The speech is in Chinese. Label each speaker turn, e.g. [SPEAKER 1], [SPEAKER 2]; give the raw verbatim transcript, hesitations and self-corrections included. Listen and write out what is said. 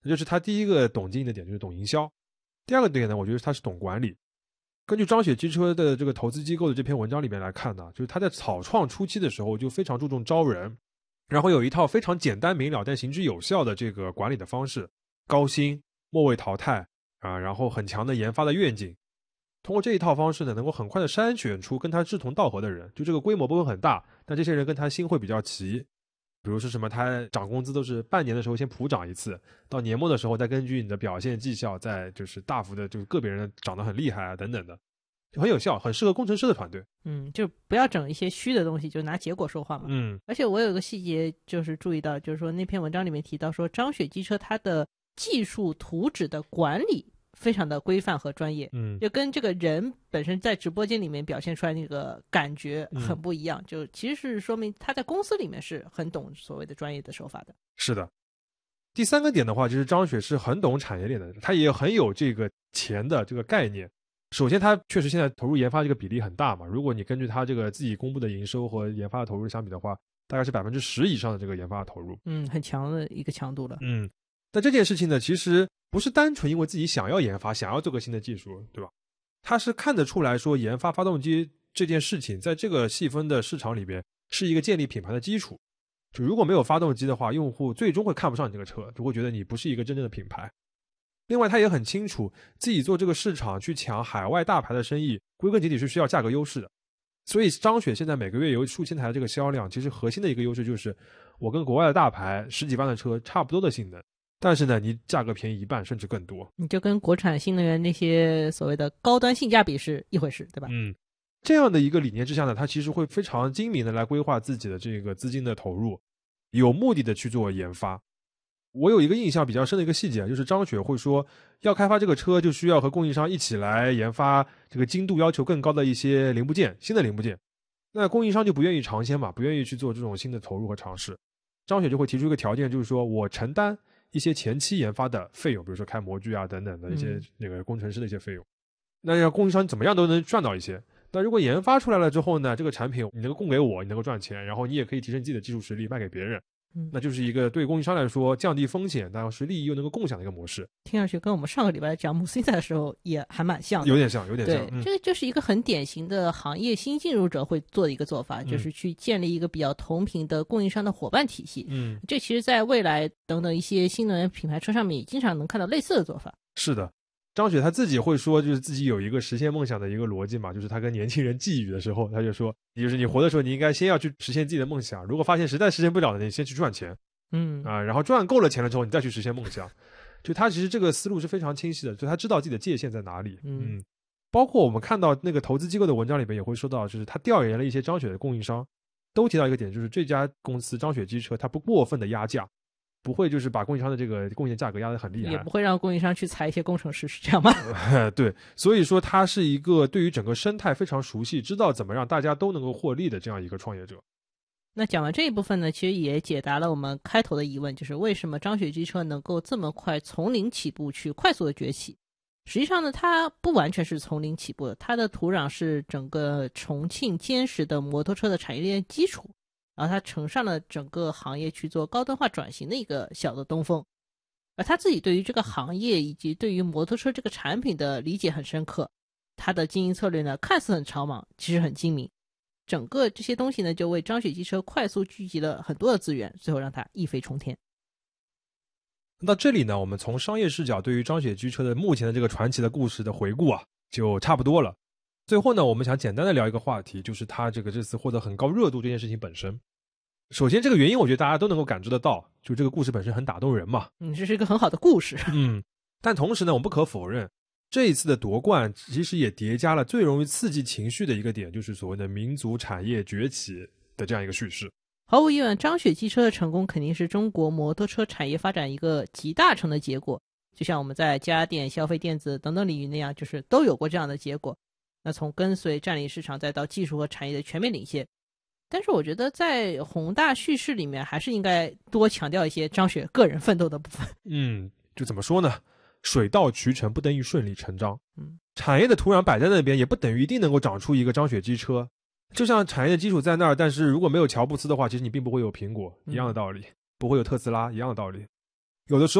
[SPEAKER 1] 那就是他第一个懂经营的点，就是懂营销。第二个点呢，我觉得他是懂管理。根据张雪机车的这个投资机构的这篇文章里面来看呢，就是他在草创初期的时候就非常注重招人，然后有一套非常简单明了但行之有效的这个管理的方式，高薪、末位淘汰啊，然后很强的研发的愿景。通过这一套方式呢，能够很快的筛选出跟他志同道合的人，就这个规模不会很大，但这些人跟他心会比较齐。比如说什么，他涨工资都是半年的时候先普涨一次，到年末的时候再根据你的表现绩效，再就是大幅的，就是个别人涨得很厉害啊等等的，就很有效，很适合工程师的团队。
[SPEAKER 2] 嗯，就不要整一些虚的东西，就拿结果说话嘛。
[SPEAKER 1] 嗯，
[SPEAKER 2] 而且我有一个细节就是注意到，就是说那篇文章里面提到说，张雪机车它的技术图纸的管理非常的规范和专业，
[SPEAKER 1] 嗯，
[SPEAKER 2] 就跟这个人本身在直播间里面表现出来那个感觉很不一样，嗯、就其实是说明他在公司里面是很懂所谓的专业的手法的。
[SPEAKER 1] 是的。第三个点的话，就是张雪是很懂产业链的，他也很有这个钱的这个概念。首先他确实现在投入研发这个比例很大嘛，如果你根据他这个自己公布的营收和研发的投入相比的话，大概是百分之十以上的这个研发投入。
[SPEAKER 2] 嗯，很强的一个强度了。
[SPEAKER 1] 嗯，但这件事情呢，其实不是单纯因为自己想要研发，想要做个新的技术，对吧？他是看得出来说，研发发动机这件事情在这个细分的市场里边是一个建立品牌的基础。就如果没有发动机的话，用户最终会看不上你这个车，就会觉得你不是一个真正的品牌。另外他也很清楚自己做这个市场去抢海外大牌的生意，归根结底是需要价格优势的。所以张雪现在每个月有数千台的这个销量，其实核心的一个优势就是我跟国外的大牌十几万的车差不多的性能，但是呢你价格便宜一半甚至更多。
[SPEAKER 2] 你就跟国产新能源那些所谓的高端性价比是一回事，对吧？
[SPEAKER 1] 嗯，这样的一个理念之下呢，他其实会非常精明的来规划自己的这个资金的投入，有目的的去做研发。我有一个印象比较深的一个细节，就是张雪会说要开发这个车就需要和供应商一起来研发这个精度要求更高的一些零部件，新的零部件。那供应商就不愿意尝鲜嘛，不愿意去做这种新的投入和尝试。张雪就会提出一个条件，就是说我承担一些前期研发的费用，比如说开模具啊等等的一些那个工程师的一些费用。那让供应商怎么样都能赚到一些。那如果研发出来了之后呢，这个产品你能够供给我，你能够赚钱，然后你也可以提升自己的技术实力卖给别人。嗯，那就是一个对供应商来说降低风险，但是利益又能够共享的一个模式。
[SPEAKER 2] 听上去跟我们上个礼拜讲姆斯赛的时候也还蛮像的，
[SPEAKER 1] 有点像，有点像。
[SPEAKER 2] 对，
[SPEAKER 1] 嗯、
[SPEAKER 2] 这个就是一个很典型的行业新进入者会做的一个做法，嗯、就是去建立一个比较同频的供应商的伙伴体系。嗯，这其实在未来等等一些新能源品牌车上面也经常能看到类似的做法。
[SPEAKER 1] 是的。张雪他自己会说，就是自己有一个实现梦想的一个逻辑嘛，就是他跟年轻人寄语的时候，他就说，就是你活的时候，你应该先要去实现自己的梦想，如果发现实在实现不了的，你先去赚钱，嗯啊，然后赚够了钱了之后，你再去实现梦想。就他其实这个思路是非常清晰的，就他知道自己的界限在哪里。嗯，嗯包括我们看到那个投资机构的文章里边也会说到，就是他调研了一些张雪的供应商，都提到一个点，就是这家公司张雪机车，它不过分的压价。不会就是把供应商的这个供应价格压得很厉害，
[SPEAKER 2] 也不会让供应商去裁一些工程师，是这样吗？
[SPEAKER 1] 对，所以说他是一个对于整个生态非常熟悉，知道怎么让大家都能够获利的这样一个创业者。
[SPEAKER 2] 那讲完这一部分呢，其实也解答了我们开头的疑问，就是为什么张雪机车能够这么快从零起步去快速的崛起。实际上呢，它不完全是从零起步的，它的土壤是整个重庆坚实的摩托车的产业链基础，然后他乘上了整个行业去做高端化转型的一个小的东风，而他自己对于这个行业以及对于摩托车这个产品的理解很深刻，他的经营策略呢看似很草莽，其实很精明，整个这些东西呢就为张雪机车快速聚集了很多的资源，最后让他一飞冲天。
[SPEAKER 1] 到这里呢，我们从商业视角对于张雪机车的目前的这个传奇的故事的回顾啊就差不多了。最后呢，我们想简单的聊一个话题，就是他这个这次获得很高热度这件事情本身。首先这个原因我觉得大家都能够感知得到，就这个故事本身很打动人嘛。
[SPEAKER 2] 嗯，这是一个很好的故事。
[SPEAKER 1] 嗯，但同时呢，我们不可否认，这一次的夺冠其实也叠加了最容易刺激情绪的一个点，就是所谓的民族产业崛起的这样一个叙事。
[SPEAKER 2] 毫无疑问，张雪机车的成功肯定是中国摩托车产业发展一个集大成的结果，就像我们在家电、消费电子等等领域那样，就是都有过这样的结果。那从跟随占领市场再到技术和产业的全面领先，但是我觉得在宏大叙事里面还是应该多强调一些张雪个人奋斗的部分。
[SPEAKER 1] 嗯，就怎么说呢，水到渠成不等于顺理成章。嗯，产业的土壤摆在那边也不等于一定能够长出一个张雪机车，就像产业的基础在那儿，但是如果没有乔布斯的话，其实你并不会有苹果一样的道理，不会有特斯拉一样的道理。有的时候